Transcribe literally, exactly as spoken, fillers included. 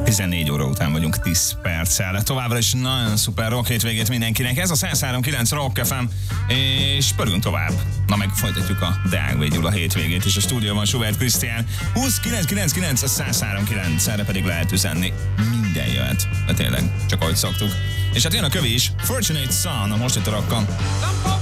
tizennégy óra után vagyunk tíz perccel. Továbbra is nagyon szuper rock hétvégét mindenkinek. Ez a száz három kilenc Rock ef em, és pörgünk tovább. Na meg folytatjuk a Deák B. Gyula hétvégét, és a stúdióban Schubert Krisztián. húsz kilenc kilenc kilenc a száz három kilenc, erre pedig lehet üzenni. Minden jöhet, de tényleg, csak ahogy szoktuk. És hát jön a kövi is, Fortunate Son, most itt a rockon.